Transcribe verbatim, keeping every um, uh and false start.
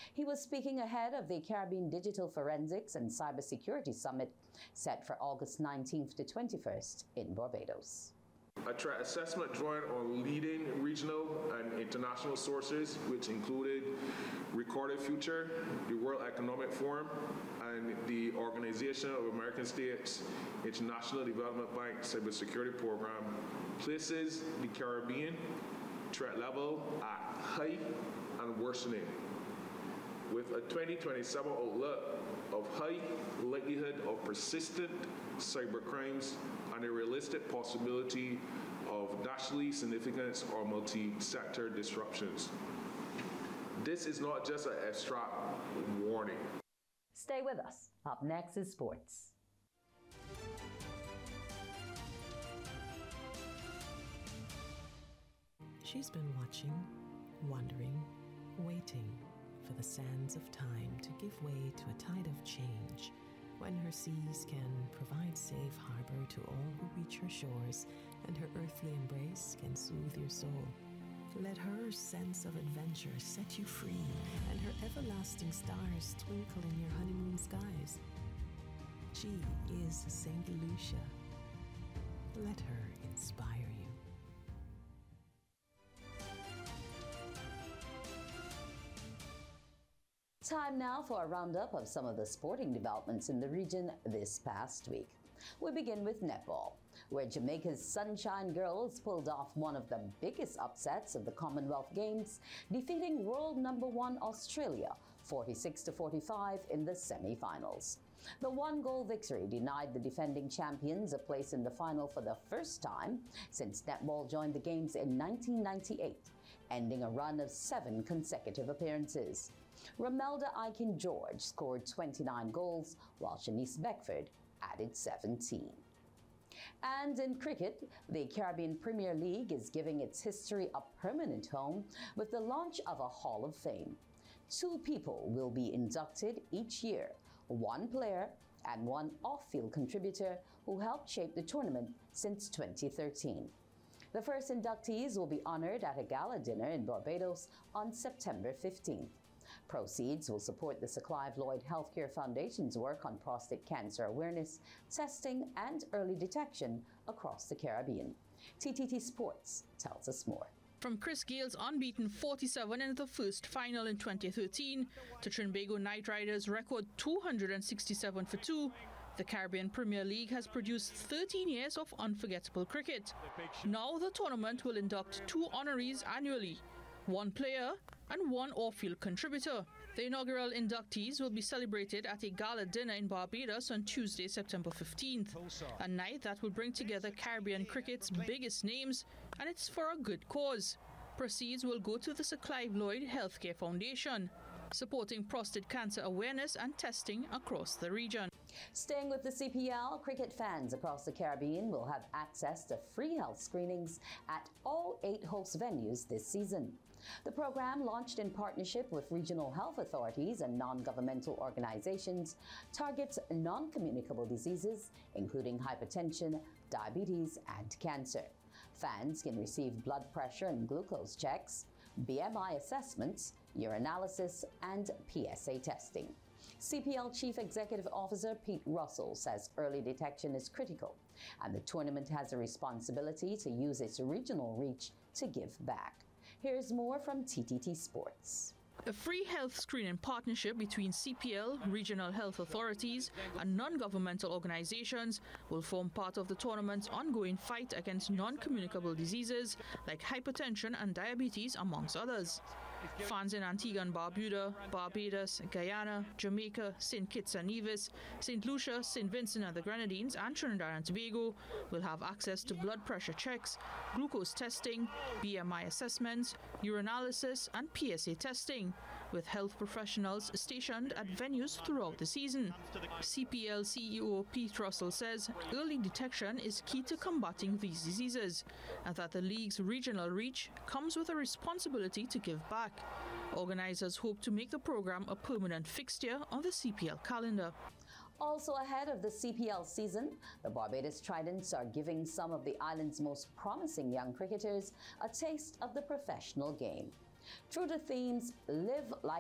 He was speaking ahead of the Caribbean Digital Forensics and Cybersecurity Summit set for August nineteenth to twenty-first in Barbados. A threat assessment drawing on leading regional and international sources, which included Recorded Future, the World Economic Forum, and the Organization of American States International Development Bank Cybersecurity Program, places the Caribbean threat level at high and worsening, with a twenty twenty-seven outlook of high likelihood of persistent cybercrimes and a realistic possibility of nationally significant or multi-sector disruptions. This is not just an abstract warning. Stay with us. Up next is sports. She's been watching, wondering, waiting for the sands of time to give way to a tide of change, when her seas can provide safe harbor to all who reach her shores, and her earthly embrace can soothe your soul. Let her sense of adventure set you free, and her everlasting stars twinkle in your honeymoon skies. She is Saint Lucia. Let her inspire you. Time now for a roundup of some of the sporting developments in the region this past week. We begin with netball, where Jamaica's Sunshine Girls pulled off one of the biggest upsets of the Commonwealth Games, defeating world number one Australia forty-six to forty-five in the semi-finals. The one-goal victory denied the defending champions a place in the final for the first time since netball joined the Games in nineteen ninety-eight, ending a run of seven consecutive appearances. Romelda Aiken-George scored twenty-nine goals, while Shanice Beckford added seventeen. And in cricket, the Caribbean Premier League is giving its history a permanent home with the launch of a Hall of Fame. Two people will be inducted each year, one player and one off-field contributor who helped shape the tournament since twenty thirteen. The first inductees will be honored at a gala dinner in Barbados on September fifteenth. Proceeds will support the Sir Clive Lloyd Healthcare Foundation's work on prostate cancer awareness, testing, and early detection across the Caribbean. T T T Sports tells us more. From Chris Gale's unbeaten forty-seven in the first final in twenty thirteen to Trinbago Knight Riders' record two hundred sixty-seven for two, the Caribbean Premier League has produced thirteen years of unforgettable cricket. Now the tournament will induct two honorees annually, one player and one off-field contributor. The inaugural inductees will be celebrated at a gala dinner in Barbados on Tuesday, September fifteenth, a night that will bring together Caribbean cricket's biggest names, and it's for a good cause. Proceeds will go to the Sir Clive Lloyd Healthcare Foundation, supporting prostate cancer awareness and testing across the region. Staying with the C P L, cricket fans across the Caribbean will have access to free health screenings at all eight host venues this season. The program, launched in partnership with regional health authorities and non-governmental organizations, targets non-communicable diseases, including hypertension, diabetes, and cancer. Fans can receive blood pressure and glucose checks, B M I assessments, urinalysis, and P S A testing. C P L Chief Executive Officer Pete Russell says early detection is critical, and the tournament has a responsibility to use its regional reach to give back. Here's more from T T T Sports. A free health screening partnership between C P L, regional health authorities, and non-governmental organizations will form part of the tournament's ongoing fight against non-communicable diseases like hypertension and diabetes, amongst others. Fans in Antigua and Barbuda, Barbados, Guyana, Jamaica, Saint Kitts and Nevis, Saint Lucia, Saint Vincent and the Grenadines, and Trinidad and Tobago will have access to blood pressure checks, glucose testing, B M I assessments, urinalysis, and P S A testing, with health professionals stationed at venues throughout the season. C P L C E O Pete Russell says early detection is key to combating these diseases, and that the league's regional reach comes with a responsibility to give back. Organizers hope to make the program a permanent fixture on the C P L calendar. Also ahead of the C P L season, the Barbados Tridents are giving some of the island's most promising young cricketers a taste of the professional game. Through the themes Live Like